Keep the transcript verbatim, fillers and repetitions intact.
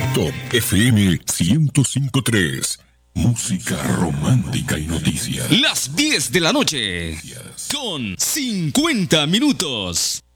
Top F M ciento cinco punto tres. Música romántica y noticias. Las diez de la noche. Con cincuenta minutos.